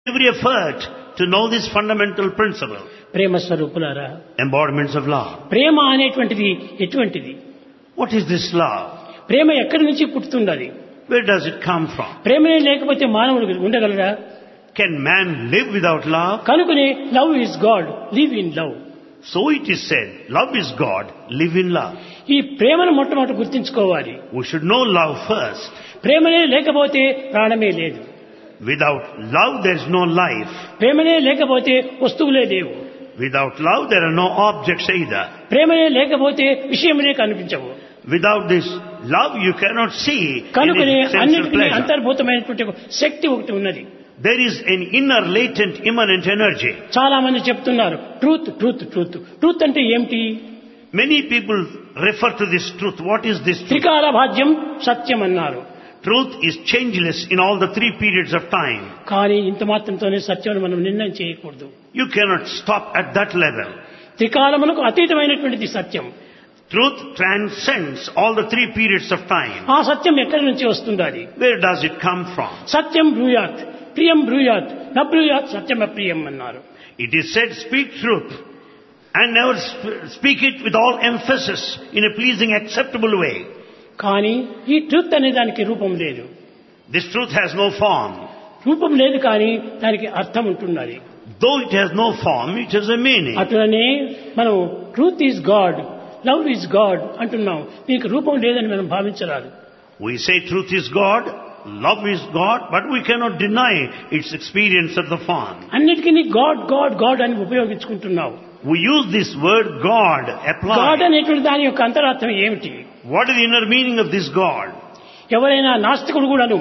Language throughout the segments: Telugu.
every effort to know this fundamental principle. ప్రేమ స్వరూపులారా, Embodiments of love. ప్రేమ అనేటువంటిది ఎటువంటిది? What is this love? ప్రేమ ఎక్కడి నుంచి పుట్టుతున్నది? Where does it come from? ప్రేమనే లేకపోతే మానవుడు ఉండగలరా? Can man live without love? కనుకనే love is God, live in love. So it is said, love is God, live in love. ఈ ప్రేమను మొట్టమొదటి గుర్తించుకోవాలి. We should know love first. ప్రేమనే లేకపోతే ప్రాణమే లేదు. Without love there is no life. ప్రేమనే లేకపోతే వస్తువులే లేవు. Without love there are no objects either. ప్రేమనే లేకపోతే విషయములే కనిపించవు. Without this love you cannot see కనుకనే any sense of అన్నిటికీ pleasure. అంతర్భూతమైనటువంటి ఒక శక్తి ఒకటి ఉన్నది. There is an inner latent immanent energy. చాలా మంది చెప్తున్నారు ట్రూత్ ట్రూత్ ట్రూత్. ట్రూత్ అంటే ఏమిటి? Many people refer to this truth. What is this truth? త్రికాల భాజ్యం సత్యం అన్నారు. Truth is changeless in all the three periods of time. కానీ ఇంత మాత్రంతోనే సత్యం మనం నిర్ణయం చేయకూడదు. You cannot stop at that level. త్రికాలములకు అతీతమైనటువంటిది Satyam. Truth transcends all the three periods of time. ఆ సత్యం ఎక్కడి నుంచి వస్తుండాలి? Where does it come from? సత్యం బ్రూయాత్, ప్రియం బ్రూయాత్, న బ్రూయాత్ సత్యం అప్రియం అన్నారు. It is said, speak truth and never speak it with all emphasis in a pleasing, acceptable way. కానీ ఈ ట్రూత్ అనే దానికి రూపం లేదు. This truth has no form. రూపం లేదు కానీ దానికి అర్థం ఉంటున్నది. Though it has no form, it has a meaning. అట్లనే మనం truth is God, love is God అంటున్నాం. దీనికి రూపం లేదని మనం భావించరాదు. We say truth is God, love is God, but we cannot deny its experience of the form. అన్నిటికీ గాడ్ గాడ్ గాడ్ అని ఉపయోగించుకుంటున్నావు. We use this word God God applied. అనేటువంటి దాని యొక్క అంతరార్థం ఏమిటి? What is the inner meaning of this God? ఎవరైనా నాస్తికుడు కూడాను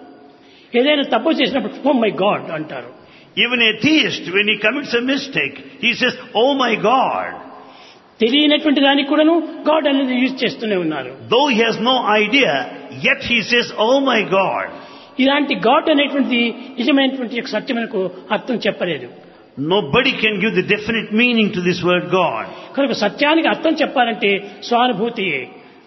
ఏదైనా తప్పు చేసినప్పుడు ఓ మై గాడ్ అంటారు. Even a theist, when he commits a mistake, he says, oh my God. తెలియనటువంటి దానికి కూడాను గాడ్ అనేది యూజ్ చేస్తూనే ఉన్నారు. Though he has no idea, yet he says, oh my God. ఇలాంటి గాడ్ అనేటువంటి నిజమైనటువంటి యొక్క సత్యమునకు అర్థం చెప్పలేదు. Nobody can give the definite meaning to this word God. కనుక సత్యానికి అర్థం చెప్పాలంటే స్వానుభూతియే.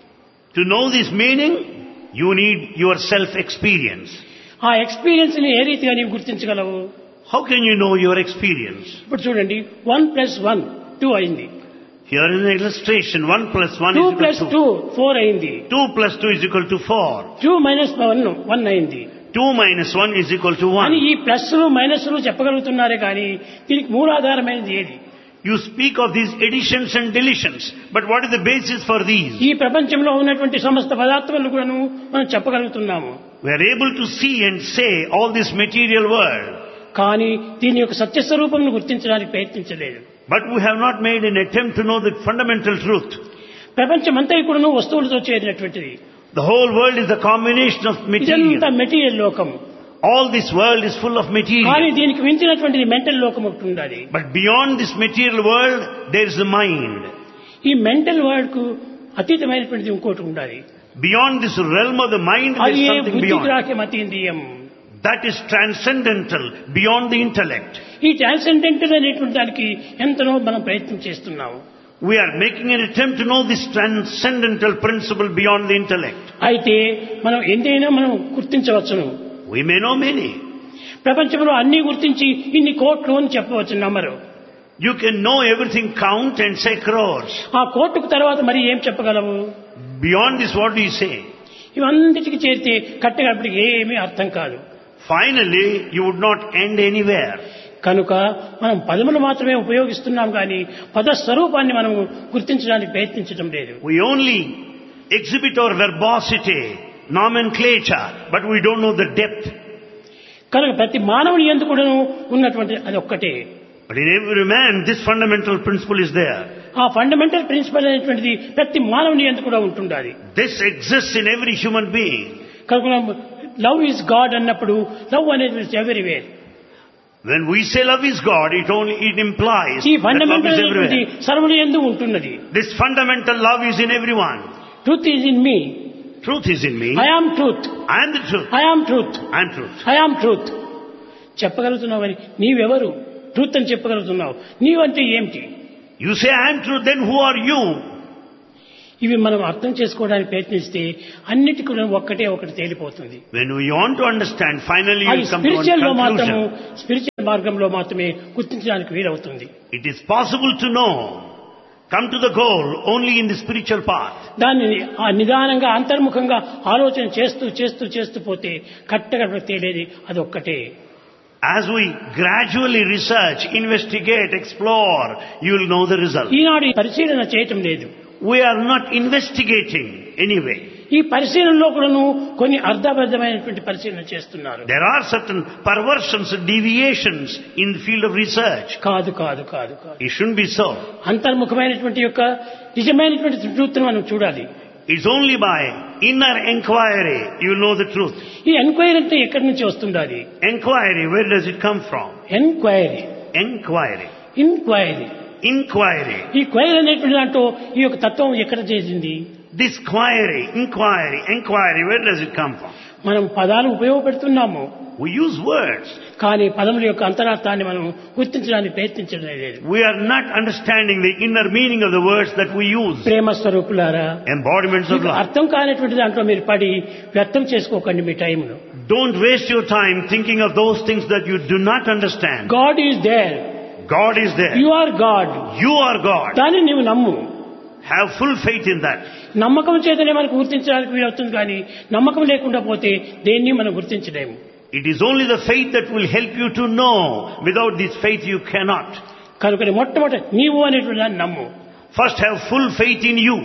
To know this meaning, you need your self-experience. ఆ ఎక్స్పీరియన్స్ ని ఏ రీతిగా నీవు గుర్తించగలవు? How can you know your experience? ఇప్పుడు చూడండి, 1 + 1 2 అయింది. Here is an illustration. 1 + 1 2 is equal + to 2 4 అయింది. 2 + 2 is equal to 4. 2 - 1 1 అయింది. 2 - 1 is equal to అని 1. ఈ ప్లస్లు మైనస్లు చెప్పగలుగుతున్నారే కానీ దీనికి మూలాధారమైనది ఏది? You speak of these additions and deletions, but what is the basis for these? ఈ ప్రపంచంలో ఉన్నటువంటి సమస్త పదార్థములను కూడాను మనం చెప్పగలుగుతున్నాము. We are able to see and say all this material world, కానీ దీని యొక్క సత్యస్వరూపంను గుర్తించడానికి ప్రయత్నించలేదు. but we have not made an attempt to know the fundamental truth. ప్రపంచమంతా కూడాను వస్తువులతో చేరినటువంటిది. The whole world is a combination of ఇదంతా material. మెటీరియల్ లోకం. All this world is full of కానీ material. దీనికి మించినటువంటిది మెంటల్ లోకం ఒకటి ఉండాలి. But beyond this material world, there is the mind. ఈ మెంటల్ వరల్డ్ కు అతీతమైనటువంటిది ఇంకోటి ఉండాలి. Beyond this realm of the mind, there అది is ఏ something బుద్ధి beyond. గ్రాహ్యం అతీంద్రియం. That is transcendental, beyond the intellect. ఈ ట్రాన్సెండెంటల్ అనేటువంటి దానికి ఎంతనో మనం ప్రయత్నం చేస్తున్నాము. We are making an attempt to know this transcendental principle beyond the intellect. అయితే మనం ఎంతైనా మనం గుర్తించవచ్చును. We may know many. ప్రపంచంలో అన్ని గుర్తించి ఇన్ని కోట్లు అని చెప్పవచ్చు నమ్మరు. You can know everything, count and say crores. ఆ కోర్టుకు తర్వాత మరి ఏం చెప్పగలవు? Beyond this, what do you say? ఇవన్నిటికి చేరితే కట్టగలిపటికి ఏమీ అర్థం కాదు. Finally, you would not end anywhere. కనుక మనం పదములు మాత్రమే ఉపయోగిస్తున్నాం కానీ పద స్వరూపాన్ని మనం గుర్తించడానికి ప్రయత్నించడం లేదు. We only exhibit our verbosity, nomenclature, but we don't know the depth. కనుక ప్రతి మానవుని యందు కూడాను ఉన్నటువంటి అది ఒక్కటే. But in every man, this fundamental principle is there. ఆ ఫండమెంటల్ ప్రిన్సిపల్ అనేటువంటిది ప్రతి మానవుని యందు కూడా ఉంటుండాలి. This exists in every human being. కనుక లవ్ ఈజ్ గాడ్ అన్నప్పుడు లవ్ అనేది everywhere. When we say love is God, it implies ఈ that love ఫండమెంటల్ is అనేటువంటి everywhere. సర్వుని యందు ఉంటున్నది. This fundamental love is in everyone. Truth is in me. Truth is in me. I am truth. I am the truth. I am truth. I am truth. I am truth చెప్పగలుగుతున్నావని నీవెవరు? Truth అని చెప్పగలుగుతున్నావు. నీవంటే ఏమిటి? You say I am truth, then who are you? ఇవి మనం అర్థం చేసుకోవడానికి ప్రయత్నిస్తే అన్నిటి కూడా ఒక్కటే ఒకటి తేలిపోతుంది. When we want to understand, finally you అది come to one స్పిరిచువల్ లో మాత్రము conclusion. స్పిరిచువల్ మార్గంలో మాత్రమే గుర్తించడానికి వీలవుతుంది. It is possible to know, come to the goal only in the spiritual path. దాన్ని ఆ నిదానంగా అంతర్ముఖంగా ఆలోచన చేస్తూ చేస్తూ చేస్తూ పోతే కట్టగా తేలేది అది ఒక్కటే. As we gradually research, investigate, explore, you will know the result. ఈనాడు ఈ పరిశీలన చేయటం లేదు. We are not investigating anyway. ఈ పరిశీలనలో కూడాను కొన్ని అర్థబద్ధమైనటువంటి పరిశీలన చేస్తున్నారు. There are certain perversions and deviations in the field of research. కాదు కాదు కాదు కాదు. It shouldn't be so. అంతర్ముఖమైనటువంటి యొక్క నిజమైనటువంటి ట్రూత్ను మనం చూడాలి. It's only by inner inquiry you will know the truth. ఈ ఎంక్వైరీ అంటే ఎక్కడి నుంచి వస్తుండాలి? Inquiry, where does it come from? Enquiry, Inquiry. Inquiry. Inquiry. ఈ క్వైరీ అనేటువంటి దాంట్లో ఈ యొక్క తత్వం ఎక్కడ చేసింది? This inquiry, where does it come from? మనం పదాలు ఉపయోగపెడుతున్నాము, We use words. కానీ పదముల యొక్క అంతరార్థాన్ని మనం గుర్తించడానికి ప్రయత్నించడం లేదు. We are not understanding the inner meaning of the words that we use. ప్రేమ స్వరూపులారా, Embodiments of మీకు love. అర్థం కానిటువంటి దాంట్లో మీరు పడి వ్యర్థం చేసుకోకండి మీ టైంను. Don't waste your time thinking of those things that you do not understand. God is there. God is there. You are God. You are God. దాన్ని నీవు నమ్ము. Have full faith in that. నమ్మకం చేతనే మనకు గుర్తించడానికి వీలవుతుంది, కానీ నమ్మకం లేకుండా పోతే దేన్ని మనం గుర్తించలేము. It is only the faith that will help you to know. Without this faith you cannot. కనుక మొట్టమొదటి నీవు అనేటువంటి దాన్ని నమ్ము. First have full faith in you.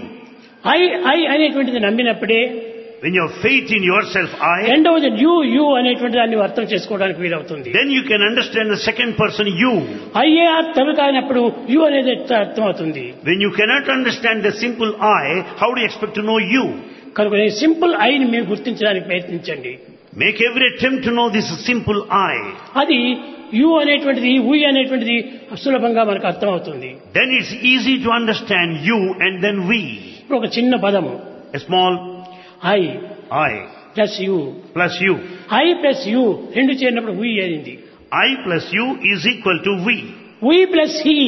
I అనేటువంటిది నమ్మినప్పుడే When you have faith in yourself, I, రెండవది యు అనేటువంటి దాన్ని అర్థం చేసుకోవడానికి వీలవుతుంది. then you can understand the second person, you. అయ్యే అర్థం కానప్పుడు యు అనేది అర్థం అవుతుంది. When you cannot understand the simple I, how do you expect to know you? కనుక సింపుల్ ఐని మీరు గుర్తించడానికి ప్రయత్నించండి. Make every attempt to know this simple I. అది యు అనేటువంటిది ఉయ్ అనేటువంటిది సులభంగా మనకు అర్థం అవుతుంది. Then it's easy to understand you and then we. ఇప్పుడు ఒక చిన్న పదము, A small I I plus you. plus you. I plus you రెండు చేరినప్పుడు ఉయ్ అయింది. I plus you is equal to we. We plus he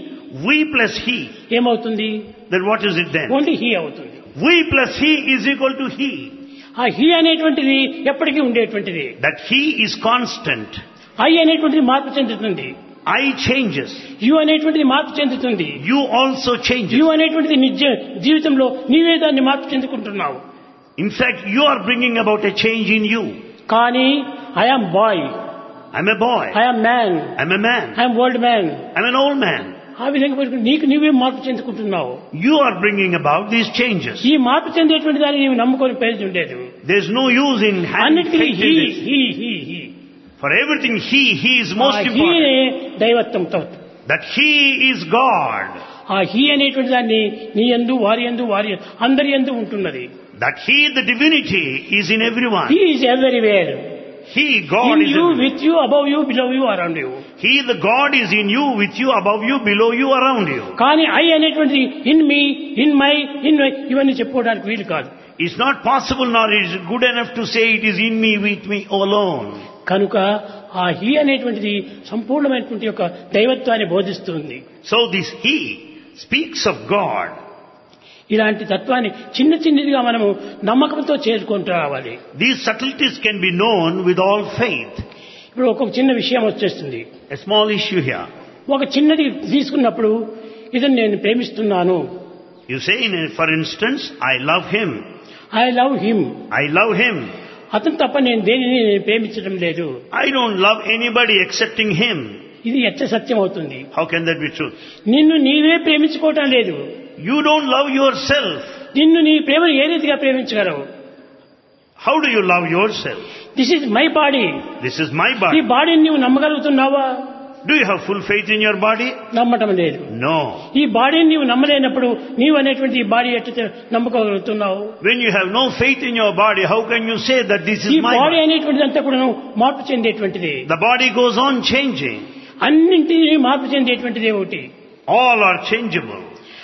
We plus he. ఏమవుతుంది? Then what is it then? Only he అవుతుంది. We plus he is equal to he. ఆ హీ అనేటువంటిది ఎప్పటికీ ఉండేటువంటిది. That he is constant. I అనేటువంటిది మార్పు చెందుతుంది. I changes. యు అనేటువంటిది మార్పు చెందుతుంది. You also changes. యు అనేటువంటిది నిజ జీవితంలో నీవే దాన్ని మార్పు చెందుకుంటున్నావు. In fact, you are bringing about a change in you. కానీ I'm boy, I'm a boy. I'm man, I'm a man. I'm old man, I'm an old man. ఆ విధంగా పెట్టుకుని నీకు నీవే మార్పు చెందుకుంటున్నావు. You are bringing about these changes. ఈ మార్పు చెందేటువంటి దాన్ని నీవు నమ్ముకొని ప్రయోజనం లేదు. There's no use in having అన్నిటికీ faith he in this. He For everything, he is most important. హీనే దైవత్వంతో. That he is God. ఆ హీ అనేటువంటి దాన్ని నీ యందు వారి యందు అందరి యందు ఉంటున్నది. That he, the divinity, is in everyone. He is everywhere. He, God, in is you, in with you, above you, below you, around you. He, the God, is in you, with you, above you, below you, around you. కానీ ఐ అనేటువంటిది ఇన్ మీ, ఇన్ మై ఇవన్నీ చెప్పుకోవడానికి వీలు కాదు. It's not possible nor is it good enough to say it is in me, with me alone. కనుక ఆ హీ అనేటువంటిది సంపూర్ణమైనటువంటి యొక్క దైవత్వాన్ని బోధిస్తుంది. So this he speaks of God. ఇలాంటి తత్వాన్ని చిన్న చిన్నదిగా మనము నమ్మకంతో చేరుకుంటూ రావాలి. These subtleties can be known with all faith. ఇప్పుడు ఒక చిన్న విషయం వచ్చేస్తుంది. A small issue here. ఒక చిన్నది తీసుకున్నప్పుడు ఇదని నేను ప్రేమిస్తున్నాను. You say, for instance, I love him. I love him. I love him. అతను తప్ప నేను దేనిని ప్రేమించడం లేదు. I don't love anybody excepting him. ఇది ఎచ్చ సత్యం అవుతుంది. How can that be true? నిన్ను నీవే ప్రేమించుకోవటం లేదు. You don't love yourself. నిన్ను నీ ప్రేమను ఏ రీతిగా ప్రేమించగలవు? How do you love yourself? This is my body. This is my ఈ body. బాడీని నీవు నమ్మగలుగుతున్నావా? Do you have full faith in your body? నమ్మటం లేదు. No. ఈ బాడీని నీవు నమ్మలేనప్పుడు నీవు అనేటువంటి ఈ బాడీ ఎట్లా నమ్మకగలుగుతున్నావు? When you have no faith in your body, how can you say that this ఈ is my బాడీ body? అనేటువంటిది అంతా కూడా మార్పు చెందేటువంటిది. The body goes on changing. అన్నింటినీ మార్పు చెందేటువంటిది ఒకటి. All are changeable.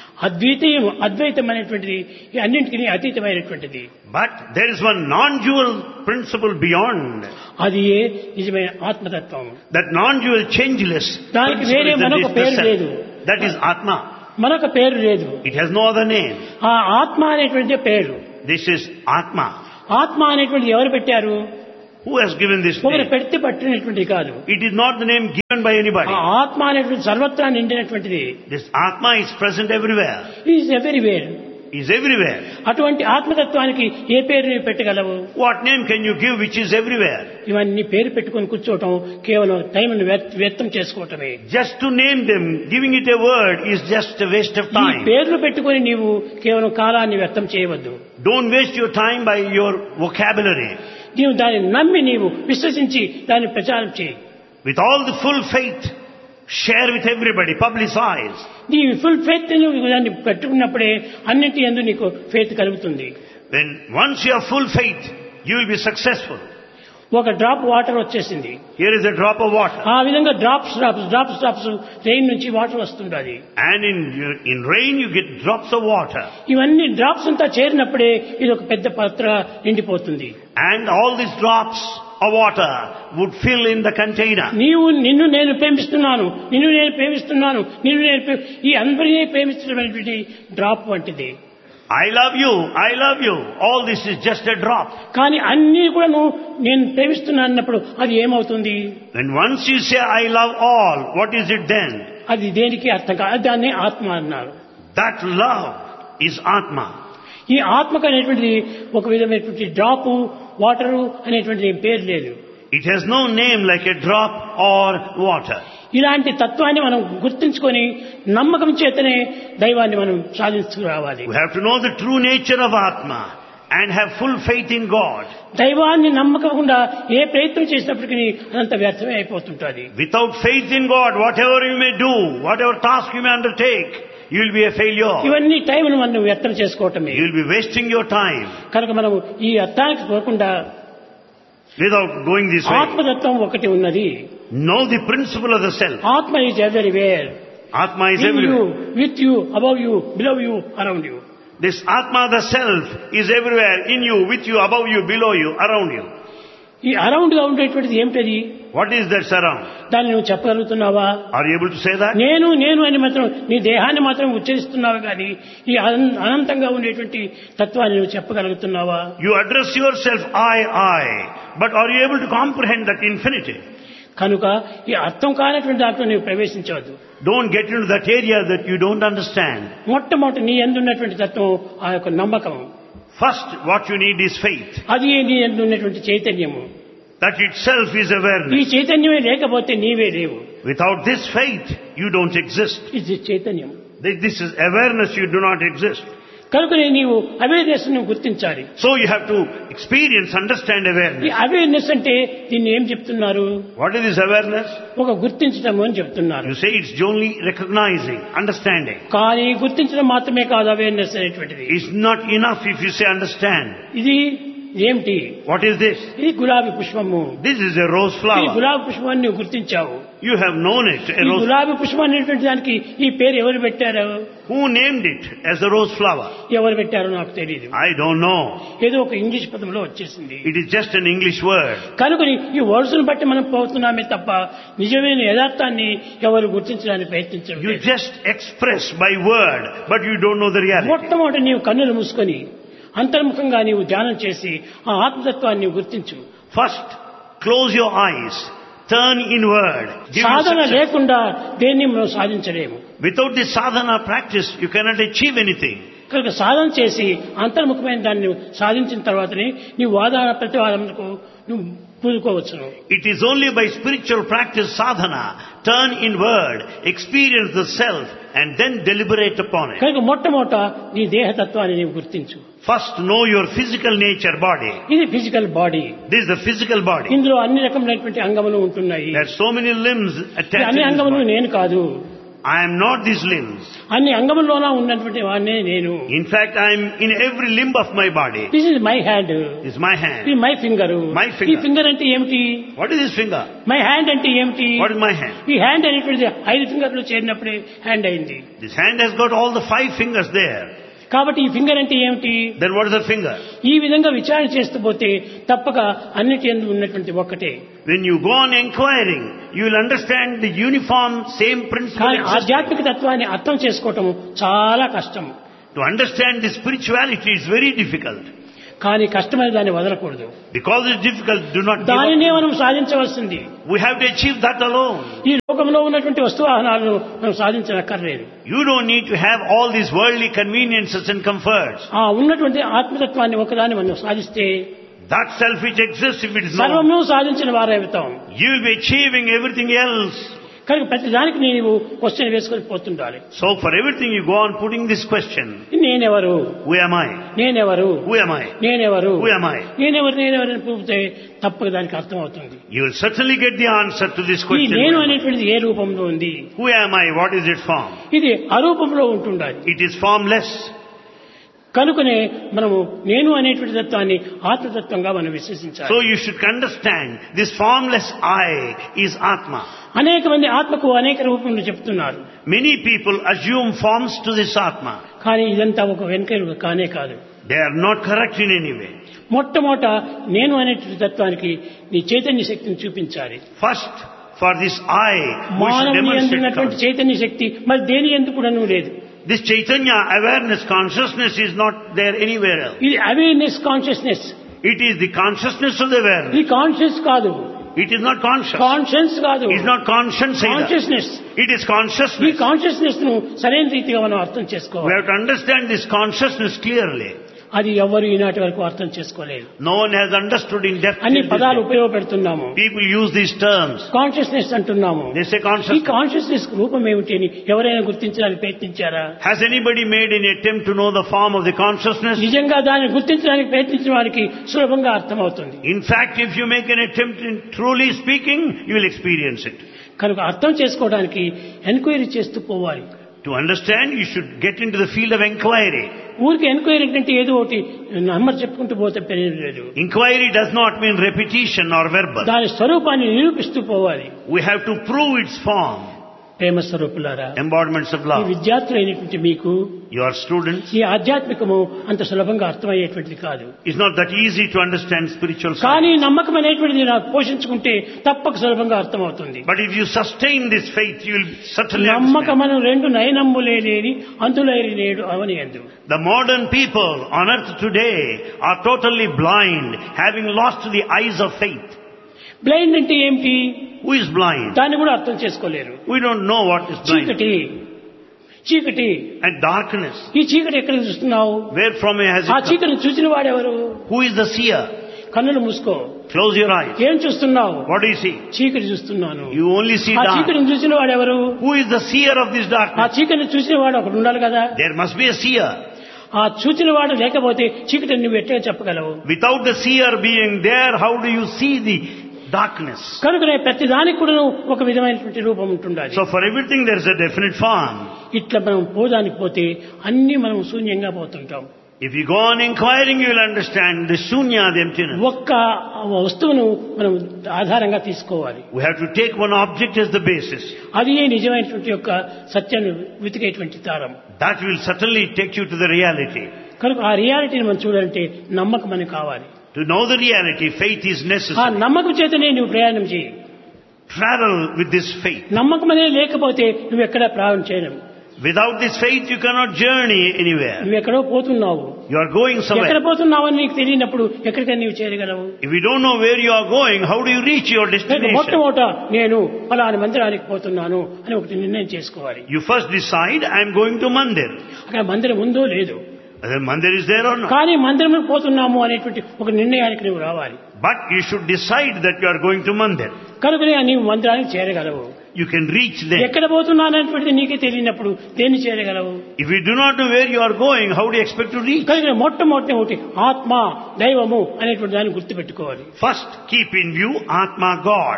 అద్వైతం అనేటువంటిది ఈ అన్నింటికి అతీతమైనటువంటిది. But there is one non-dual principle beyond. అది నిజమైన ఆత్మతత్వం. That non-dual changeless దానికి principle వేరే is మరొక the పేరు లేదు. self. That is Atma. మరొక పేరు లేదు. It has no other name. ఆ ఆత్మ అనేటువంటి పేరు. This is Atma. ఆత్మ అనేటువంటిది ఎవరు పెట్టారు? Who has given this ఒకరు name? పెడితే పట్టినటువంటి కాదు. It is not the name given by anybody. ఆ ఆత్మ అనేటువంటి సర్వత్రా నిండినటువంటిది. This Atma is present everywhere. Is everywhere. Is everywhere. అటువంటి ఆత్మతత్వానికి ఏ పేరు నీవు పెట్టగలవు? What name can you give which is everywhere? ఇవన్నీ పేరు పెట్టుకొని కూర్చోవటం కేవలం టైంను వ్యర్థం చేసుకోవటమే. Just to name them, giving it a word is just a waste of ఈ time. పేర్లు పెట్టుకొని నీవు కేవలం కాలాన్ని వ్యర్థం చేయవద్దు. Don't waste your time by your vocabulary. నీవు దాన్ని నమ్మి నీవు విశ్వసించి దాన్ని ప్రచారం చేయి. With all the full faith, share with everybody, publicize. నీ ఫుల్ ఫెయిత్ దాన్ని పెట్టుకున్నప్పుడే అన్నింటి యందు నీకు ఫెయిత్ కలుగుతుంది. When once you have full faith, you will be successful. ఒక డ్రాప్ వాటర్ వచ్చేసింది. Here is a drop of water. ఆ విధంగా డ్రాప్స్ రెయిన్ నుంచి water వస్తుండాలి. And in rain you get drops of water. ఇవన్నీ డ్రాప్స్ అంతా చేరినప్పుడే ఇది ఒక పెద్ద పాత్ర నిండిపోతుంది. And all these drops of water would fill in the container. నిన్ను నేను ప్రేమిస్తున్నాను, ఈ అందరినీ ప్రేమిస్తున్నటువంటి డ్రాప్ వంటిది. I love you. All this is just a drop. కానీ అన్ని కూడా నేను ప్రేమిస్తున్నాను అన్నప్పుడు అది ఏమవుతుంది? When once you say I love all, what is it then? అది దేనికి అర్థం కాదు. దాన్ని ఆత్మ అన్నారు. That love is Atma. ఈ ఆత్మకు అనేటువంటిది ఒక విధమైనటువంటి డ్రాపు వాటరు అనేటువంటి పేరు లేదు. It has no name like a drop or water. ఇలాంటి తత్వాన్ని మనం గుర్తించుకొని నమ్మకం చేతనే దైవాన్ని మనం సాధించుకురావాలి. We have to know the true nature of Atma and have full faith in God. దైవాన్ని నమ్మకుండా ఏ ప్రయత్నం చేసినప్పటికీ అదంతా వ్యర్థమే అయిపోతుంటుంది. Without faith in God, whatever you may do, whatever task you may undertake, you will be a failure. ఇవన్నీ టైంను మనం వ్యర్థం చేసుకోవటమే. You will be wasting your time. కనుక మనం ఈ అర్థానికి పోకుండా without going this way. ఆత్మతత్వం ఒకటి ఉన్నది. Know the principle of the self. ఆత్మ is everywhere. Atma is in everywhere. you, with you, above you, below you, around you. This Atma, the self, is everywhere, in you, with you, above you, below you, around you. ఈ అరౌండ్ గా ఉండేటువంటిది ఏమిటది? What is that surround? దాన్ని నువ్వు చెప్పగలుగుతున్నావా? Are you able to say that? నేను అని మాత్రం నీ దేహాన్ని మాత్రం ఉచ్చరిస్తున్నావు కానీ ఈ అనంతంగా ఉండేటువంటి తత్వాన్ని నువ్వు చెప్పగలుగుతున్నావా? You address yourself I, but are you able to comprehend that infinity? కనుక ఈ అర్థం కానటువంటి దాంట్లో నీవు ప్రవేశించవద్దు. Don't get into that area that you don't understand. మొట్టమొదటి నీ యందు ఉన్నటువంటి తత్వం ఆ యొక్క నమ్మకం. First, what you need is faith. అది నీ యందు ఉన్నటువంటి చైతన్యము. That itself is ఈ awareness. చైతన్యమే లేకపోతే నీవే లేవు. Without this faith, you don't exist. ఇది చైతన్యం. This is awareness, you do not exist. కనుక నీవు అవేర్నెస్ ను గుర్తించాలి. So you have to experience, understand ఈ awareness. అవేర్నెస్ అంటే దీన్ని ఏం చెప్తున్నారు? What is this awareness? ఒక గుర్తించడం అని చెప్తున్నారు. You say it's only recognizing, understanding. కానీ గుర్తించడం మాత్రమే కాదు అవేర్నెస్ అనేటువంటిది. It's not enough if you say understand. ఇది ఏమిటి? What is this? ఇది గులాబీ పుష్పము. This is a rose ఈ flower. గులాబీ పుష్పాన్ని నువ్వు గుర్తించావు. You have known it, a ఈ rose. గులాబీ పుష్పం అనేటువంటి దానికి ఈ పేరు ఎవరు పెట్టారు? Who named it as the rose flower? ఎవరు పెట్టారో నాకు తెలియదు. I don't know. ఏదో ఒక ఇంగ్లీష్ పదంలో వచ్చేసింది. It is just an English word. కనుక ఈ వర్డ్స్ ను బట్టి మనం పోతున్నామే తప్ప నిజమైన యథార్థాన్ని ఎవరు గుర్తించడానికి ప్రయత్నించడం You లేదు. just express by word, but you don't know the reality. మొట్టమొదటి నీవు కన్నులు మూసుకొని అంతర్ముఖంగా నీవు ధ్యానం చేసి ఆ ఆత్మతత్వాన్ని నీవు గుర్తించు. First, close your eyes, turn inward. Give you Sadhana success. లేకుండా దేన్ని మనం సాధించలేము. Without this sadhana practice, you cannot achieve anything. కనుక సాధన చేసి అంతర్ముఖమైన దాన్ని నువ్వు సాధించిన తర్వాతనే నీ వాదన ప్రతివాదనకు నువ్వు పూనుకోవచ్చును. It is only by spiritual practice sadhana, turn inward, experience the self, and then deliberate upon it. కనుక మొట్టమొదట నీ దేహతత్వాన్ని నీవు గుర్తించు. First, know your physical nature, body. ఇది physical body. This is the physical body. ఇందులో అన్ని రకమైనటువంటి అంగములు ఉంటున్నాయి. There are so many limbs ఈ attached అన్ని to this అంగములు body. నేను కాదు. I am not these limbs. అన్ని అంగముల్లోనా ఉన్నటువంటి వాడినే నేను. In fact, I am in every limb of my body. This is my hand. This is my hand. ఇది మై ఫింగర్. My finger. ఈ ఫింగర్ అంటే ఏమిటి? What is this finger? My hand అంటే ఏమిటి? What is my hand? ఈ హ్యాండ్ అనేటువంటిది 5 ఫింగర్లు చేరినప్పుడే హ్యాండ్ అయింది. This hand has got all the 5 fingers there. కాబట్టి ఈ ఫింగర్ అంటే ఏమిటి? Then what is the finger? ఈ విధంగా విచారణ చేస్తూ పోతే తప్పక అన్నిటి యందు ఉన్నటువంటి ఒక్కటే. When you go on inquiring, you will understand the uniform same principle కానీ existing. ఆధ్యాత్మిక తత్వాన్ని అర్థం చేసుకోవటం చాలా కష్టం. To understand the spirituality is very difficult. కానీ కష్టమైన దాన్ని వదలకూడదు. Because it's difficult, do not give దానినే up. మనం సాధించవలసింది. We have to achieve that alone. ఈ లోకంలో ఉన్నటువంటి వస్తువాహనాలను మనం సాధించనక్కర్లేదు. You don't need to have all these worldly conveniences and comforts. ఆ ఉన్నటువంటి ఆత్మతత్వాన్ని ఒకదాన్ని మనం సాధిస్తే That self which exists, if it is known, సర్వము సాధించిన వారైతాం. you will be achieving everything else. కనుక ప్రతి దానికి నీవు క్వశ్చన్ వేసుకొని పోతుండాలి. So for everything you go on putting this question. నేనెవరు? Who am I? నేనెవరు? Who am I? నేనెవరు? Who am I? నేనెవరు అని పూపితే తప్పక దానికి అర్థం అవుతుంది. You will certainly get the answer to this ఈ question. నేను అనేటువంటిది ఏ రూపంలో ఉంది? Who am I? What is its form? ఇది అరూపంలో ఉంటుండాలి. It is formless. కనుకనే మనము నేను అనేటువంటి తత్వాన్ని ఆత్మతత్వంగా మనం విశ్వసించాలి. So you should understand this formless I is Atma. అనేక మంది ఆత్మకు అనేక రూపంలో చెప్తున్నారు. Many people assume forms to this Atma. కానీ ఇదంతా ఒక వెనుక కానే కాదు. They are not correct in any way. మొట్టమొదట నేను అనేటువంటి తత్వానికి నీ చైతన్య శక్తిని చూపించాలి. First, for this I, we should మానవుని demonstrate ఎందున్నటువంటి చైతన్య శక్తి మరి దేని ఎందుకు కూడా లేదు. this Chaitanya awareness, consciousness is not there anywhere else. ఇది awareness consciousness. It is the consciousness of the awareness. ఇది కాన్షియస్ కాదు. It is not conscious. Conscience కాదు. It is not conscience either. Consciousness. It is ఈ consciousness. కాన్షియస్నెస్ ను సరైన రీతిగా మనం అర్థం We చేసుకోవాలి. have to understand this consciousness clearly. అది ఎవరు ఈనాటి వరకు అర్థం చేసుకోలేదు. No one has understood in depth. అన్ని till this పదాలు day. ఉపయోగపెడుతున్నాము. People use these terms. Consciousness అంటున్నాము. They say ఈ consciousness. కాన్షియస్నెస్ రూపం ఏమిటి అని ఎవరైనా గుర్తించడానికి ప్రయత్నించారా? Has anybody made any attempt to know the form of the consciousness? నిజంగా దాన్ని గుర్తించడానికి ప్రయత్నించిన వారికి సులభంగా అర్థమవుతుంది. In fact, if you make an attempt in truly speaking, you will experience it. కనుక అర్థం చేసుకోవడానికి ఎంక్వైరీ చేస్తూ పోవాలి. To understand, you should get into the field of inquiry. ఊరికి ఎంక్వైరీ అంటే ఏదో ఒకటి నంబర్ చెప్పుకుంటూ పోతే పెరిగి లేదు. Inquiry does not mean repetition or verbal. దాని స్వరూపాన్ని నిరూపిస్తూ పోవాలి. We have to prove its form. ప్రేమ స్వరూపులారా, Embodiments of ఈ love. విద్యార్థులైనటువంటి మీకు You are students. ఈ ఆధ్యాత్మికము అంత సులభంగా అర్థమయ్యేటువంటిది కాదు. It's not that easy to understand spiritual కానీ science. నమ్మకం అనేటువంటిది నాకు పోషించుకుంటే తప్పక సులభంగా అర్థమవుతుంది. But if you sustain this faith, you will certainly understand. నమ్మకమను రెండు నయనమ్ములేని అంతులేని నేడు అవని అందు. The modern people on earth today are totally blind, having lost the eyes of faith. Blind అంటే ఏమిటి? Who is blind? దాన్ని కూడా అర్థం చేసుకోలేరు. We don't know what is blind. చీకటి చీకటి And darkness. ఈ చీకటి ఎక్కడ చూస్తున్నావు? Where from has it ఆ come? చీకటిని చూసిన వాడెవరు? Who is the seer? కన్నులు మూసుకో. Close your eyes. ఏం చూస్తున్నావు? What do you see? చీకటి చూస్తున్నాను. You only see ఆ dark. చీకటిని చూసిన వాడెవరు? Who is the seer of this ఆ darkness? చీకటిని చూసిన వాడు ఒకడు ఉండాలి కదా. There must be a seer. ఆ చూచిన వాడు లేకపోతే చీకటిని నువ్వు ఎట్లా చెప్పగలవు? Without the seer being there, how do you see the darkness? కనుకనే ప్రతి దానికి కూడా ఒక విధమైనటువంటి రూపం ఉంటుండాలి. So for everything there is a definite form. ఇట్లా మనం పోదానికి పోతే అన్ని మనం శూన్యంగా పోతుంటాం. If you go on inquiring, you will understand the shunya, the emptiness. ఒక్క వస్తువును మనం ఆధారంగా తీసుకోవాలి. We have to take one object as the basis. అది నిజమైనటువంటి యొక్క సత్యాన్ని వెతికేటువంటి దారం. That will certainly take you to the reality. కనుక ఆ రియాలిటీని మనం చూడాలంటే నమ్మకం మనకు కావాలి. To know the reality, faith is ఆ necessary. నమ్మకం చేతనే నువ్వు ప్రయాణం చేయి. Travel with this faith. నమ్మకం అనేది లేకపోతే నువ్వు ఎక్కడ ప్రయాణం చేయలేవు. Without this faith, you cannot journey anywhere. నువ్వు ఎక్కడో పోతున్నావు. You are going ఎక్కడ somewhere. పోతున్నావని నీకు తెలియనప్పుడు ఎక్కడికైనా నీవు చేరగలవు? If you don't know where you are going, how do you reach your destination? మొట్టమొదట నేను ఫలాని మందిరానికి పోతున్నాను అని ఒకటి నిర్ణయం చేసుకోవాలి. You first decide, I am going to Mandir. అక్కడ మందిరం ఉందో లేదు, Whether Mandir is there or not. కానీ మందిరం పోతున్నాము అనేటువంటి ఒక నిర్ణయానికి నువ్వు రావాలి. But you should decide that you are going to Mandir. కనుకనే నీవు మందిరానికి చేరగలవు. You can reach there. ఎక్కడ పోతున్నాను అనేటువంటిది నీకే తెలియనప్పుడు దేన్ని చేరగలవు? If you do not know where you are going, how do you expect to reach? కనుక మొట్టమొదటి ఒకటి ఆత్మ దైవము అనేటువంటి దాన్ని గుర్తుపెట్టుకోవాలి. First, keep in view Atma, God.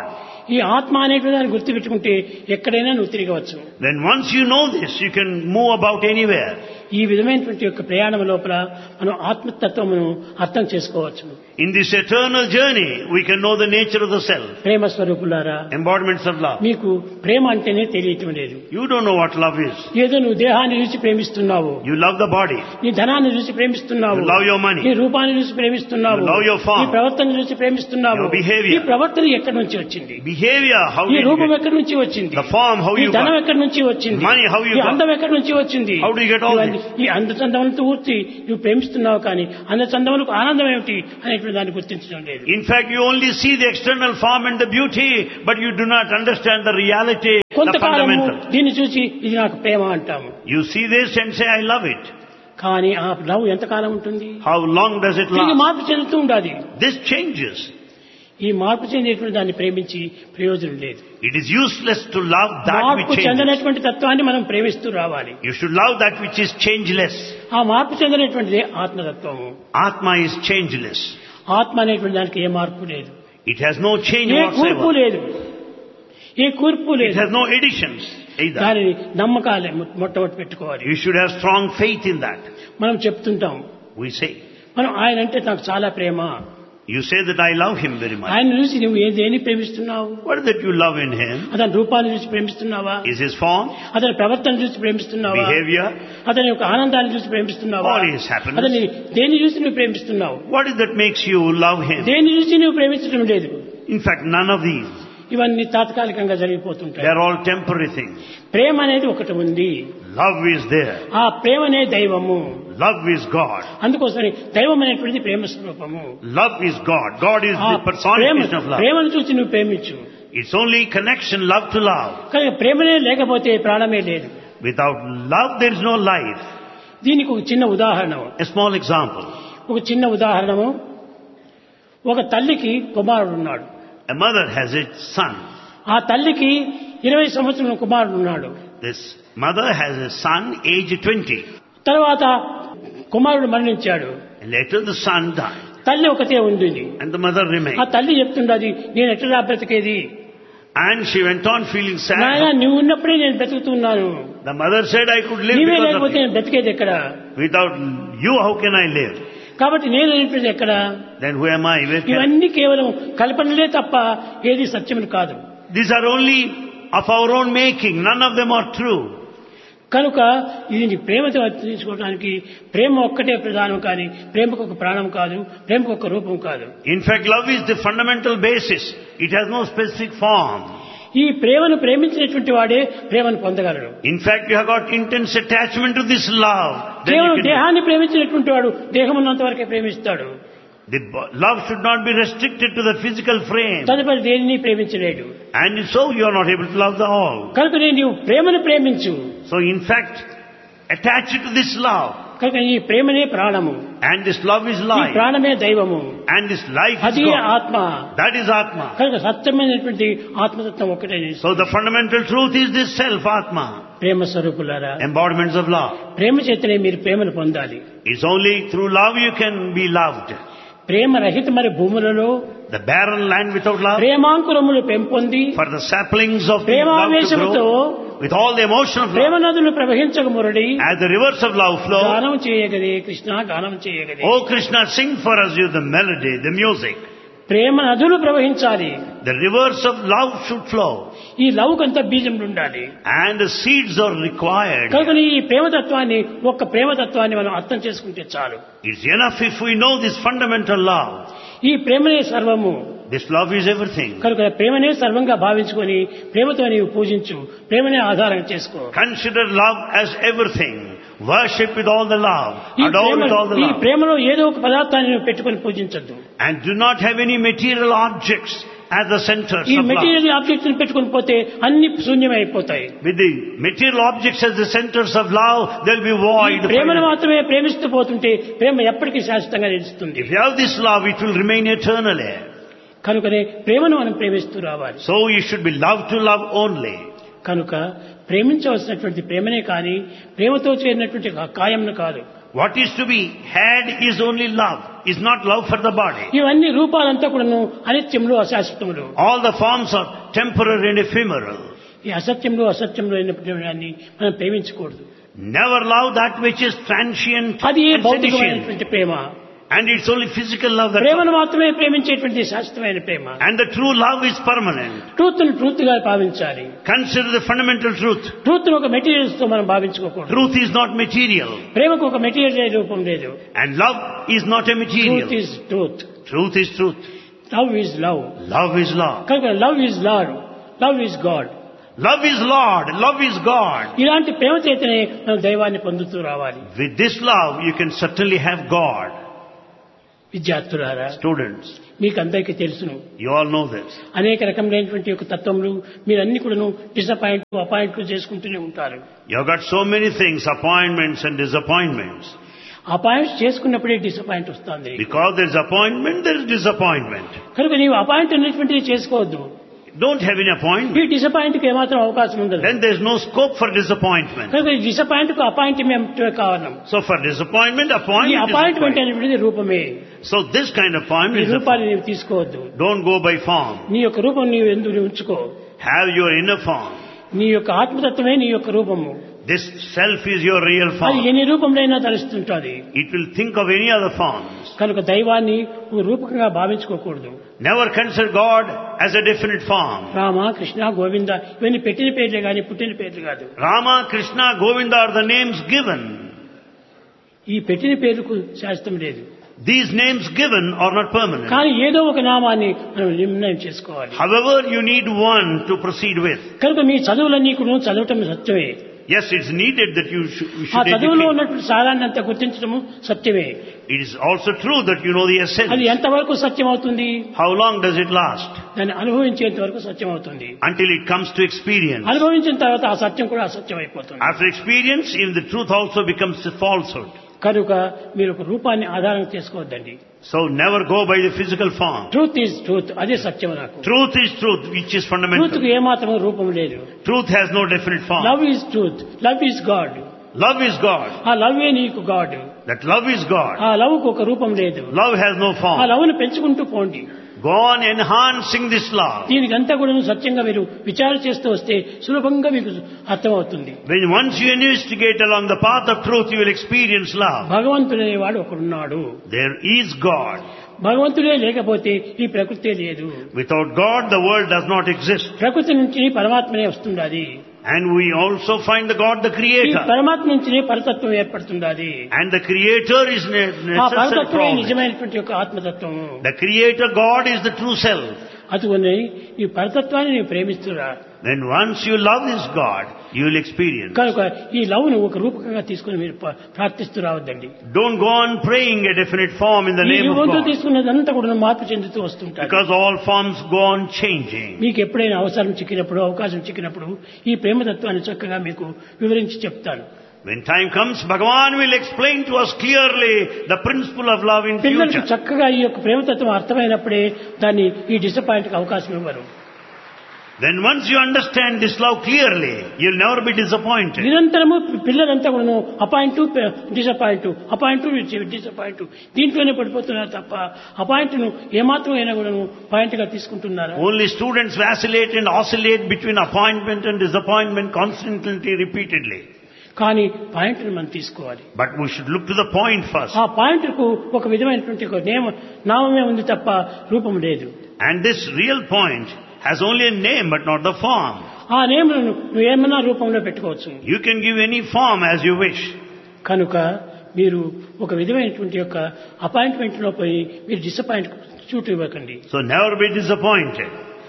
ఈ ఆత్మ అనేటువంటి దాన్ని గుర్తుపెట్టుకుంటే ఎక్కడైనా నువ్వు తిరగవచ్చు. Then once you know this, you can move about anywhere. ఈ విధమైనటువంటి యొక్క ప్రయాణం లోపల మనం ఆత్మతత్వమును అర్థం చేసుకోవచ్చు. In this eternal journey, we can know the nature of the self. ప్రేమ స్వరూపులారా, Embodiments of love. మీకు ప్రేమ అంటేనే తెలియటం లేదు. You don't know what love is. ఏదో నువ్వు దేహాన్ని చూసి ప్రేమిస్తున్నావు, You love the body. నీ ధనాన్ని చూసి ప్రేమిస్తున్నావు, You love your money. నీ రూపాన్ని చూసి ప్రేమిస్తున్నావు, You love your form. నీ ప్రవర్తన చూసి ప్రేమిస్తున్నావు. Your behavior. ఈ ప్రవర్తన ఎక్కడి నుంచి వచ్చింది? Behavior, how ఈ you రూపం get. ఎక్కడి నుంచి వచ్చింది? The form, how ఈ you ధనం got. ఎక్కడి నుంచి వచ్చింది? Money, how you ఈ got. అందం ఎక్కడి నుంచి వచ్చింది? How do you get all ఇవన్నీ ఈ అందచందములతో ఊర్చి నువ్వు ప్రేమిస్తున్నావు, కానీ అందచందములకు ఆనందం ఏమిటి అనేటువంటి దాన్ని గుర్తించడం లేదు. In fact, you only see the external form and the beauty, but you do not understand the reality, the కొంతకాలము fundamental. దీన్ని చూసి ఇది నాకు ప్రేమ అంటాము, You see this and say, I love it. కానీ ఆ లవ్ ఎంతకాలం ఉంటుంది? How long does it తిరిగి last? మార్పు చెందుతూ ఉండాలి. This changes. ఈ మార్పు చెందేటువంటి దాన్ని ప్రేమించి ప్రయోజనం లేదు. It is useless to love that which మార్పు changes. చెందినటువంటి తత్వాన్ని మనం ప్రేమిస్తూ రావాలి. You should love that which is changeless. ఆ మార్పు చెందినటువంటిదే ఆత్మతత్వము. Atma is changeless. ఆత్మ అనేటువంటి దానికి ఏ మార్పు లేదు, It has no change ఏ కూర్పు whatsoever. లేదు, ఏ కూర్పు It లేదు. has no additions either. దానిని నమ్మకాలే మొట్టమొదటి పెట్టుకోవాలి. You should have strong faith in that. మనం చెప్తుంటాం, We say. మనం ఆయన అంటే నాకు చాలా ప్రేమ. You say that I love him very much. ఆయన చూసి నువ్వు ఏదేని ప్రేమిస్తున్నావు? What is that you love in him? అతని రూపాన్ని చూసి ప్రేమిస్తున్నావా? Is his form, అతని ప్రవర్తన చూసి ప్రేమిస్తున్నావా? behavior? అతని యొక్క ఆనందాన్ని చూసి ప్రేమిస్తున్నావా? Or his happiness? అతని దేన్ని చూసి నువ్వు ప్రేమిస్తున్నావు? What is that makes you love him? దేన్ని చూసి నువ్వు ప్రేమించడం లేదు. In fact, none of these. ఇవన్నీ తాత్కాలికంగా జరిగిపోతుంటాయి. They are all temporary things. ప్రేమ అనేది ఒకటి ఉంది. Love is there. ఆ ప్రేమనే దైవము. Love is God. అందుకోసమని దైవం అనేటువంటిది ప్రేమ స్వరూపము. Love is God. God is ఆ the personification of love. ప్రేమను చూసి నువ్వు ప్రేమించు. It's only connection, love to love. కానీ ప్రేమనే లేకపోతే ప్రాణమే లేదు. Without love, there is no life. దీనికి ఒక చిన్న ఉదాహరణ. A small example. ఒక చిన్న ఉదాహరణము. ఒక తల్లికి కుమారుడు ఉన్నాడు. A mother has a son. ఆ తల్లికి 20 సంవత్సరాల కుమారుడు ఉన్నాడు. This mother has a son aged 20. తర్వాత కుమారుడు మరణించాడు. And later the son died. తల్లి ఒకతే ఉంది. And the mother ఆ remained. తల్లి చెప్తుండది, నేను ఎట్లా బ్రతికేది? And she went on feeling నాయన sad. నువ్వు ఉన్నప్పుడే నేను బ్రతుకుతున్నాను, The mother said, I could live నీవే because లేకపోతే of you. నేను బ్రతికేది ఎక్కడ? Without you, how can I live? కాబట్టి నేను అనేటువంటిది ఎక్కడ? Then who am I? Where can I? ఇవన్నీ కేవలం కల్పనలే తప్ప ఏది సత్యములు కాదు. These are only of our own making. None of them are true. కనుక ఇది ప్రేమతో తీసుకోవడానికి ప్రేమ ఒక్కటే ప్రధానం, కానీ ప్రేమకు ఒక ప్రాణం కాదు, ప్రేమకు ఒక రూపం కాదు. In fact, love is the fundamental basis. It has no specific form. ఈ ప్రేమను ప్రేమించినటువంటి వాడే ప్రేమను పొందగలడు. In fact, you have got intense attachment to this love. Then కేవలం you can- దేహాన్ని ప్రేమించినటువంటి వాడు దేహం ఉన్నంత వరకే ప్రేమిస్తాడు. love should not be restricted to the physical frame. తదుపరి దేనిని ప్రేమించలేడు. And so you are not able to love the all. కనుక నీవు ప్రేమను ప్రేమించు. So in fact, attach it to this love. కనుక ఈ ప్రేమనే ప్రాణము, And this love is ఈ life. ప్రాణమే దైవము, And this life is అది God. ఆత్మ. That is Atma. కనుక సత్యమైనటువంటి ఆత్మతత్వం ఒకటే. So the fundamental truth is this self, Atma. ప్రేమ స్వరూపులారా, Embodiments of love. ప్రేమ చేతనే మీరు ప్రేమను పొందాలి. It's only through love you can be loved. ప్రేమ రహితమైన భూములలో The barren land without love. ప్రేమాంకురములు పెంపొంది For the saplings of love to ప్రేమావేశముతో grow with all the emotion of Prema love. నదులు ప్రవహించక Muradi As the rivers of love flow. గానం చేయగలే కృష్ణ, గానం చేయగలే. Oh Krishna, sing for us you the melody, the music. ప్రేమ నదులు ప్రవహించాలి. The rivers of love should flow. ఈ లవ్కంతా బీజం ఉండాలి. And the seeds are required. కనుక ఈ ప్రేమతత్వాన్ని, ఒక్క ప్రేమతత్వాన్ని మనం అర్థం చేసుకుంటే చాలు. It's enough if we know this fundamental love. ఈ ప్రేమనే సర్వము. This love is everything. కనుక ప్రేమనే సర్వంగా భావించుకొని ప్రేమతో నీవు పూజించు, ప్రేమనే ఆధారం చేసుకో. Consider love as everything. Worship with all the love. ఈ Adore with all the ఈ love. ప్రేమలో ఏదో ఒక పదార్థాన్ని నువ్వు పెట్టుకొని పూజించద్దు. And do not have any material objects as the centers ఈ of love. మెటీరియల్ ఆబ్జెక్ట్స్ ని పెట్టుకొని పోతే అన్ని శూన్యమైపోతాయి. With the material objects as the centers of love, there will be void. ప్రేమను మాత్రమే ప్రేమిస్తూ పోతుంటే ప్రేమ ఎప్పటికీ శాశ్వతంగా నిలుస్తుంది. If you have this love, it will remain eternally. కనుకనే ప్రేమను మనం ప్రేమిస్తూ రావాలి. So you should be loved to love only. కనుక ప్రేమించవలసినటువంటి ప్రేమనే కానీ ప్రేమతో చేరినటువంటి కాయంను కాదు, What is to be had is only love, is not love for the body. ఇవన్నీ రూపాలంతా కూడాను అనిత్యములు అశాశ్వతములు. All the forms are temporary and ephemeral. ఈ అసత్యంలో అసత్యంలో అయినటువంటి దాన్ని మనం ప్రేమించకూడదు. Never love that which is transient అది and seditious. భౌతికమైనటువంటి ప్రేమ. And it's only physical love that. ప్రేమను మాత్రమే ప్రేమించేటువంటి శాశ్వతమైన ప్రేమ. And the true love is permanent. Truth ను ట్రూత్ గా భావించాలి. Consider the fundamental truth. Truth ను ఒక మెటీరియల్స్ తో మనం భావించుకోకూడదు. Truth is not material. ప్రేమకు ఒక మెటీరియల్ రూపం లేదు. And love is not a material. Truth is truth. Truth is truth. Love is love. Love is love. కనుక love is lord. Love is God. Love is Lord. Love is God. ఇలాంటి ప్రేమ చేతనే మనం దైవాన్ని పొందుతూ రావాలి. With this love, you can certainly have God. విద్యార్థులారా, Students, మీకు అందరికీ తెలుసును, you all know this. అనేక రకమైనటువంటి ఒక తత్వములు మీరన్ని కూడాను డిసప్పాయింట్ అపాయింట్లు చేసుకుంటూనే ఉంటారు. You have got so many things, appointments and disappointments. Appoint చేసుకున్నప్పుడే disappoint వస్తుంది. Because there is appointment, there is disappointment. కనుక నీవు అపాయింట్ అనేటువంటిది చేసుకోవద్దు. Don't have any appointment. ఈ డిసప్పాయింట్ కి ఏమాత్రం అవకాశం ఉండదు. Then there is no scope for disappointment. కనుక ఈ డిసప్పాయింట్ కు అపాయింట్మెంట్ కారణం. So for disappointment, ఈ appointment is అపాయింట్మెంట్ required. అనేటువంటిది రూపమే. So this kind of ఈ appointment is a రూపాన్ని నీవు తీసుకోవద్దు. Don't go by form. నీ యొక్క రూపం నీవు ఎందుకు ఉంచుకో. Have your inner form. నీ యొక్క ఆత్మతత్వమే నీ యొక్క రూపము. This self is your real అది form. ఎన్ని రూపంలోనైనా తలుస్తుంటుంది. It will think of any other forms. కనుక దైవాన్ని నువ్వు రూపకంగా భావించుకోకూడదు. Never consider God as a definite form. Rama, Krishna, Govinda ఇవన్నీ పెట్టిన పేర్లే కానీ పుట్టిన పేర్లు కాదు. Rama, Krishna, Govinda are the names given. ఈ పెట్టిన పేర్లకు శాస్త్రం లేదు. These names given are not permanent. కానీ ఏదో ఒక నామాన్ని మనం నిర్ణయం చేసుకోవాలి. However, you need one to proceed with. కనుక మీ చదువులన్నీ కూడా చదవటం సత్యమే. Yes, it's needed that you ఆ should చదువులో educate. ఉన్నటువంటి సారాన్ని అంతా గుర్తించడము సత్యమే. It is also true that you know the అది essence. ఎంతవరకు సత్యం అవుతుంది? How long does it last? దాన్ని అనుభవించేంత వరకు సత్యం అవుతుంది. Until it comes to experience. అనుభవించిన తర్వాత ఆ సత్యం కూడా అసత్యం అయిపోతుంది. After experience, even the truth also becomes a falsehood. కనుక మీరు ఒక రూపాన్ని ఆధారం చేసుకోవద్దండి. So never go by the physical form. Truth is truth, అదే సత్యం నాకు. Truth is truth, which is truth fundamental. కు ఏమాత్రం రూపం లేదు. Truth has no definite form. Love is truth, love is God. Love is God. ఆ లవ్వే నీకు God. That love is God. ఆ లవ్ కు ఒక రూపం లేదు. Love has no ఆ form. లవ్ ను పెంచుకుంటూ పోండి. Go on enhancing this love. దీనికంతా కూడా సత్యంగా మీరు విచారణ చేస్తూ వస్తే సులభంగా మీకు అర్థమవుతుంది. When once you investigate along the path of truth, you will experience love. భగవంతుడనేవాడు ఒకడున్నాడు. There is God. భగవంతుడే లేకపోతే ఈ ప్రకృతే లేదు. Without God, the world does not exist. ప్రకృతి నుంచి పరమాత్మనే వస్తుండాలి. And we also find the God, the ఈ Creator. పరమాత్మ నుంచినే పరతత్వం ఏర్పడుతుండాలి. And the Creator is ఆ necessary పరతత్వమే for us. నిజమైనటువంటి యొక్క ఆత్మతత్వము. The Creator God is the true self. అటువనే ఈ పరతత్వాన్ని నీవు ప్రేమిస్తురా. Then once you love this God, you will experience. కనుక ఈ లవ్ ను ఒక రూపకంగా తీసుకుని మీరు ప్రార్థిస్తూ రావద్దండి. Don't go on praying a definite form in the ఈ name of రూపంతో God. తీసుకున్నదంతా కూడా మార్పు చెందుతూ వస్తుంటారు. Because all forms go on changing. మీకు ఎప్పుడైనా అవసరం చిక్కినప్పుడు, అవకాశం చిక్కినప్పుడు ఈ ప్రేమతత్వాన్ని చక్కగా మీకు వివరించి చెప్తాను. When time comes, Bhagavan will explain to us clearly the principle of love in పిల్లలకు future. చక్కగా ఈ యొక్క ప్రేమతత్వం అర్థమైనప్పుడే దాన్ని ఈ డిసప్పాయింట్ కి అవకాశం ఇవ్వరు. Then once you understand this love clearly, you'll never be disappointed. నిరంతరము పిల్లలంతా కూడా అపాయింట్ డిసప్పాయింట్, అపాయింట్ డిసప్పాయింట్ దీంట్లోనే పడిపోతున్నారు తప్ప అపాయింట్ ను ఏమాత్రం అయినా కూడా పాయింట్ గా తీసుకుంటున్నారా? Only students vacillate and oscillate between appointment and disappointment constantly, repeatedly. కానీ పాయింట్ ను మనం తీసుకోవాలి. But we should look to the point first. ఆ పాయింట్ కు ఒక విధమైనటువంటి ఒక నామమే ఉంది తప్ప రూపం లేదు. And this real point has only a name but not the form. ఆ నేమును నువ్వు ఏమన్నా రూపంలో పెట్టుకోవచ్చు. You can give any form as you wish. కనుక మీరు ఒక విధమైనటువంటి యొక్క అపాయింట్మెంట్ లో పోయి మీరు డిసప్పాయింట్ చూటు ఇవ్వకండి. So never be disappointed.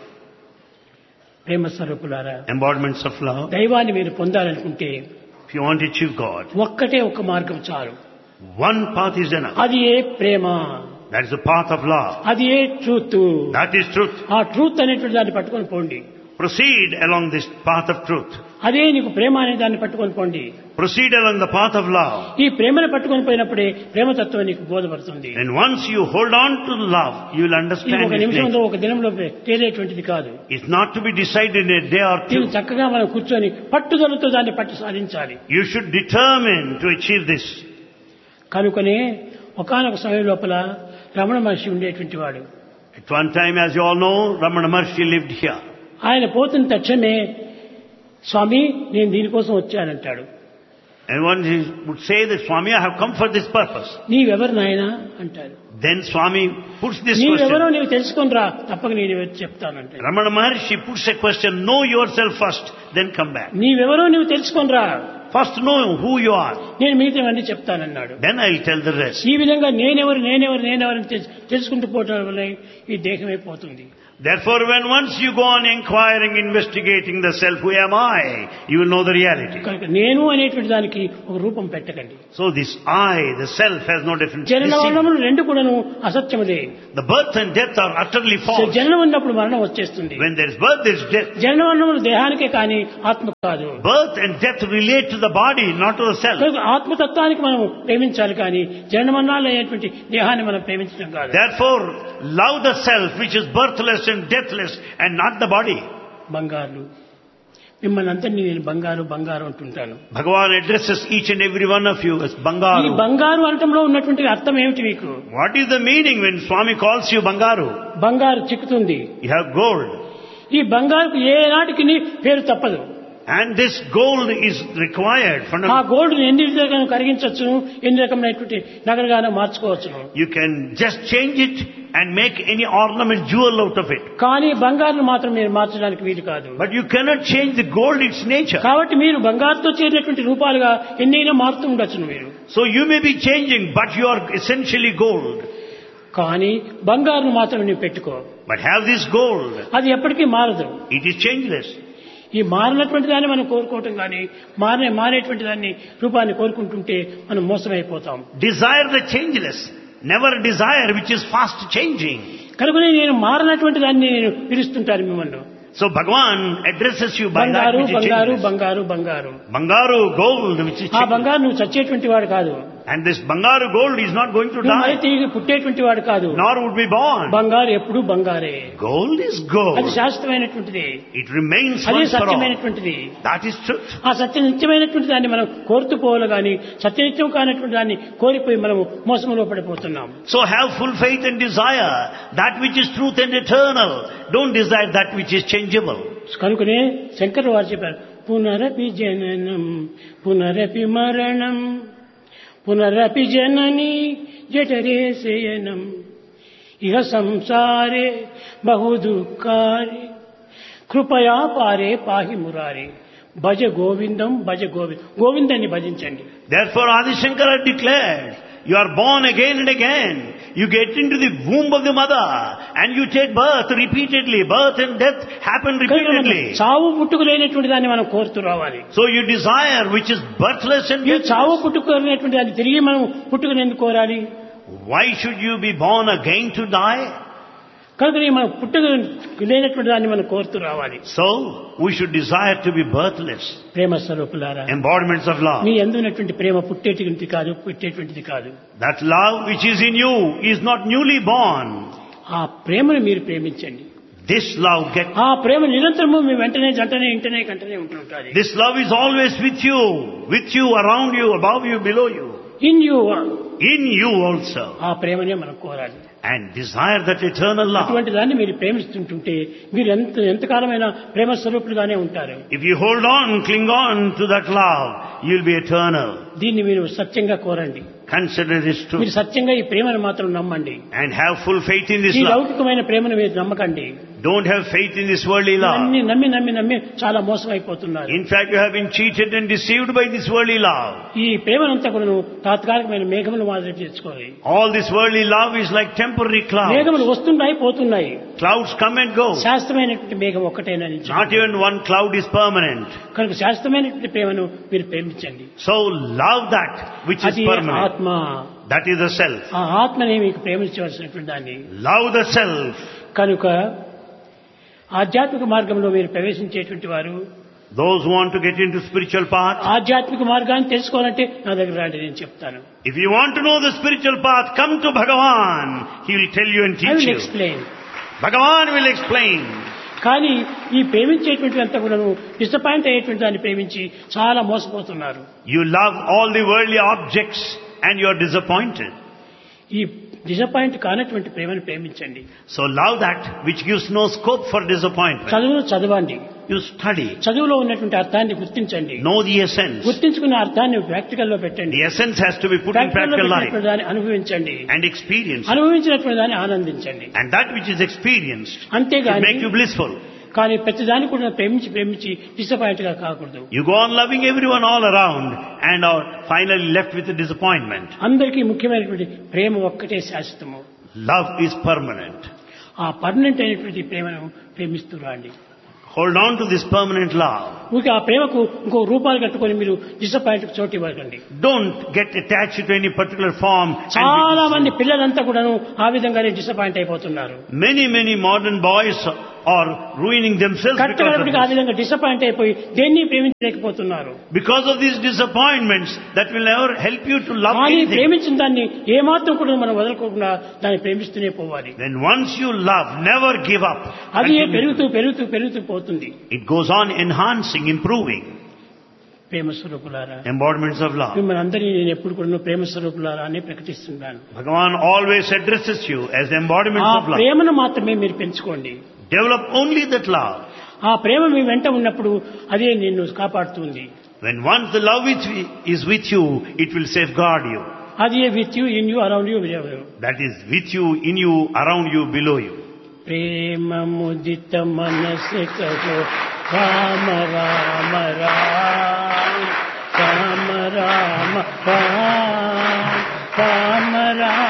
ప్రేమ స్వరూపులారా, Embodiments of love. దైవాన్ని మీరు పొందాలనుకుంటే If you want to achieve God, ఒక్కటే ఒక మార్గం చాలు. one path is enough. అది ఏ ప్రేమ, That is the path of love. అది ఏ ట్రూత్. That is truth. ఆ ట్రూత్ అనేటువంటి దాన్ని పట్టుకొని పోండి. Proceed along this path of truth. అదే నీకు ప్రేమ అనే దాన్ని పట్టుకొని పోండి. Proceed along the path of love. ఈ ప్రేమను పట్టుకొని పోయినప్పుడే ప్రేమతత్వం నీకు బోధపడుతుంది. And once you hold on to love, you will ఇది understand ఒక its నిమిషంలో nature. ఒక దినంలో తేలేటువంటిది కాదు. It's not to be decided in a day or దీన్ని two. చక్కగా మనం కూర్చొని పట్టుదలతో దాన్ని పట్టు సాధించాలి. You should determine to achieve this. కనుకనే ఒకానొక సమయం లోపల రమణ మహర్షి ఉండేటువంటి వాడు. At one time, as you all know, Ramana Maharshi lived here. ఆయన పోతున్న తక్షణమే స్వామి నేను దీనికోసం వచ్చానంటాడు. And one would say that, Swami, I have come for this purpose. నీవెవరు నాయనా అంటారు. Then Swami puts this నీవెవరో question. నీవు తెలుసుకొనిరా, తప్పక నేను చెప్తానంటే. Ramana Maharshi puts a question, know yourself first, then come back. నీవెవరో నీవు తెలుసుకొనిరా, First know who you are. నేను మిగతావన్నీ చెప్తానన్నాడు. Then I'll tell the rest. ఈ విధంగా నేనెవరు అని తెలుసుకుంటూ పోవడం వల్ల ఈ దేహమే పోతుంది. Therefore, when once you go on inquiring, investigating the self, who am I, you will know the reality. కనుక నేను అనేటువంటి దానికి ఒక రూపం పెట్టకండి. So this I, the self, has no difference. జనన మరణములు రెండు కూడాను అసత్యములే. The birth and death are utterly false. జననం ఉన్నప్పుడు మరణం వచ్చేస్తుంది. When there is birth, there is death. జనన మరణములు దేహానికే కానీ ఆత్మ కాదు. Birth and death relate to the body, not to the self. కనుక ఆత్మతత్వానికి మనం ప్రేమించాలి కానీ జనన మరణాలు అనేటువంటి దేహాన్ని మనం ప్రేమించడం కాదు. Therefore, love the self, which is birthless and deathless, and not the body. బంగారు మిమ్మల్ని అంతని నేను బంగారు అంటుంటాను. Bhagavan addresses each and every one of you as ఈ Bangaru. బంగారు అనటంలో ఉన్నటువంటి అర్థం ఏమిటి మీకు? What is the meaning when Swami calls you Bangaru? బంగారు చిక్కుతుంది. You have gold. ఈ బంగారుకు ఏ నాటికి పేరు తప్పదు. And this gold is required. ఆ గోల్డ్ ఎన్ని విధాలుగా కరిగించవచ్చు, ఎన్ని రకమైనటువంటి నగలుగానే మార్చుకోవచ్చును. You can just change it and make any ornament, jewel out of it. కానీ బంగారును మాత్రం మీరు మార్చడానికి వీలు కాదు. But you cannot change the gold, its nature. కాబట్టి మీరు బంగారుతో చేరినటువంటి రూపాలుగా ఎన్నైనా మారుతూ ఉండొచ్చును మీరు. So you may be changing, but you are essentially gold. కానీ బంగారును మాత్రం నీవు పెట్టుకో. But have this gold. అది ఎప్పటికీ మారదు. It is changeless. ఈ మారినటువంటి దాన్ని మనం కోరుకోవటం కానీ మారేటువంటి దాన్ని రూపాన్ని కోరుకుంటుంటే మనం మోసమైపోతాం. Desire the changeless. Never desire which is fast changing. కనుకనే నేను మారినటువంటి దాన్ని నేను పిలుస్తుంటాను మిమ్మల్ని. So Bhagavan addresses you by that which is changeless. బంగారు Bangaru, gold which is ఆ changeless. బంగారు నువ్వు చచ్చేటువంటి వాడు కాదు. And this Bangaru gold is not going to నువ్వు మరి die. తిరిగి పుట్టేటువంటి వాడు కాదు. Nor would be born. బంగారు ఎప్పుడు బంగారే. Gold is అది gold. శాశ్వతమైనటువంటిది. It remains అదే once for all. సత్యమైనటువంటిది. That is truth. ఆ సత్యనిత్యమైనటువంటి దాన్ని మనం కోరుతూ పోవాలి కానీ సత్యనిత్యం కానటువంటి దాన్ని కోరిపోయి మనం మోసంలో పడిపోతున్నాం. So have full faith and desire that which is truth and eternal. Don't desire that which is changeable. కనుకనే శంకర్ వారు చెప్పారు, పునరపి జననం పునరపి మరణం పునరపి జనని జఠరే శయనం ఇహ సంసారే బహు దుఃఖారే కృపయా పారే పాహి మురారే భజ గోవిందం గోవిందాన్ని భజించండి. Therefore Adi Shankara declared, you are born again and again. You get into the womb of the mother and you take birth repeatedly. Birth and death happen repeatedly. చావు పుట్టుకు లేనటువంటి దాన్ని మనం కోరుతూ రావాలి. So you desire which is birthless and ఈ deathless. చావు పుట్టుకు లేనటువంటి దాన్ని తిరిగి మనం పుట్టుకుని ఎందుకు కోరాలి? Why should you be born again to die? కనుక మనం పుట్టుకు లేనటువంటి దాన్ని మనం కోరుతూ రావాలి. So we should desire to be birthless. ప్రేమ స్వరూపులారా, Embodiments of love. మీ ఎందున్నటువంటి ప్రేమ పుట్టేటువంటిది కాదు, పెట్టేటువంటిది కాదు. That love which is in you is not newly born. ఆ ప్రేమను మీరు ప్రేమించండి. This love ఆ ప్రేమ నిరంతరము మీ వెంటనే జంటనే ఇంటనే కంటనే ఉంటుంటుంది. This love is always with you, around you, above you, below you. In you also. ఆ ప్రేమనే మనం కోరాలి. And desire that eternal love. అటువంటి దాన్ని మీరు ప్రేమిస్తుంటుంటే మీరు ఎంతకాలమైన ప్రేమ స్వరూపులుగానే ఉంటారు. If you hold on, cling on to that love, you'll be eternal. దీన్ని మీరు సత్యంగా కోరండి. Consider this truth. మీరు సత్యంగా ఈ ప్రేమను మాత్రం నమ్మండి. And have full faith in this ఈ love. లౌకికమైన ప్రేమను మీరు నమ్మకండి. Don't have faith in this worldly love. నమ్మి చాలా మోసమైపోతున్నారు. In fact, you have been cheated and deceived by this worldly love. ఈ ప్రేమనంతా కూడా తాత్కాలికమైన మేఘములు మాదిరి తెచ్చుకోవాలి. All this worldly love is like temporary clouds. మేఘములు వస్తున్నాయి పోతున్నాయి. Clouds come and go. శాశ్వతమైనటువంటి మేఘం ఒక్కటేనా? Not even one cloud is permanent. కనుక శాశ్వతమైనటువంటి ప్రేమను మీరు ప్రేమించండి. So love that which is permanent. ఆత్మ. That is the self. ఆ ఆత్మనే మీకు ప్రేమించవలసినటువంటి దాన్ని. Love the self. కనుక ఆధ్యాత్మిక మార్గంలో మీరు ప్రవేశించేటువంటి వారు, those who want to get into spiritual path, ఆధ్యాత్మిక మార్గాన్ని తెలుసుకోవాలంటే నా దగ్గర రండి, నేను చెప్తాను. if you want to know the spiritual path, come to Bhagavan. He will tell you and I teach will you. explain. Bhagavan will explain. కానీ ఈ ప్రేమించేటువంటి అంతా కూడా డిసప్పాయింట్ అయ్యేటువంటి దాన్ని ప్రేమించి చాలా మోసపోతున్నారు. You love all the worldly objects and you are disappointed. ఈ డిసప్పాయింట్ కానటువంటి ప్రేమను ప్రేమించండి. So love that which gives no scope for disappointment. చదువును చదవండి. You study. చదువులో ఉన్నటువంటి అర్థాన్ని గుర్తించండి. Know the essence. గుర్తించుకున్న అర్థాన్ని ప్రాక్టికల్ లో పెట్టండి. The essence has to be put in practical life. దాన్ని అనుభవించండి. And experience. అనుభవించినటువంటి దాన్ని ఆనందించండి. And that which is experienced అంతేగాని will make you blissful. కానీ ప్రతిదాన్ని కూడా ప్రేమించి డిసప్పాయింట్ గా కాకూడదు. You go on loving everyone all around and are finally left with a disappointment. అందరికీ ముఖ్యమైనటువంటి ప్రేమ ఒక్కటే శాశ్వతము. Love is permanent. ఆ పర్మనెంట్ అయినటువంటి ప్రేమను ప్రేమిస్తూ రండి. Hold on to this permanent love. ఊరికే ఆ ప్రేమకు ఇంకో రూపాలు కట్టుకొని మీరు డిసప్పాయింట్ చోటు ఇవ్వకండి. Don't get attached to any particular form. చాలా మంది పిల్లలంతా కూడాను ఆ విధంగానే డిసప్పాయింట్ అయిపోతున్నారు. Many modern boys are ruining themselves కట్టగడపటికి ఆ విధంగా డిసప్పాయింట్ అయిపోయి దేన్ని ప్రేమించలేకపోతున్నారు. Because of these disappointments that will never help you to love కానీ anything. ప్రేమించిన దాన్ని ఏమాత్రం కూడా మనం వదలకోకుండా దాన్ని ప్రేమిస్తూనే పోవాలి. Then once you love, never give up. అది పెరుగుతూ పోతుంది. It goes on enhancing, improving. ప్రేమ స్వరూపులారా, Embodiments of love. మిమ్మల్ని అందరినీ నేను ఎప్పుడు కూడా ప్రేమ స్వరూపులారా అని ప్రకటిస్తున్నాను. Bhagavan always addresses you as the embodiments ఆ of love. ప్రేమను మాత్రమే మీరు పెంచుకోండి. Develop only that love. ఆ ప్రేమ మీ వెంట ఉన్నప్పుడు అదే నిన్ను కాపాడుతుంది. When once the love is with you, it will safeguard you. అది with you, in you, around you. That is with you, in you, around you, below you. ప్రేమ ముదిత మనసే కహో రామ రామ రామ రామ రామ రామ రామ రామ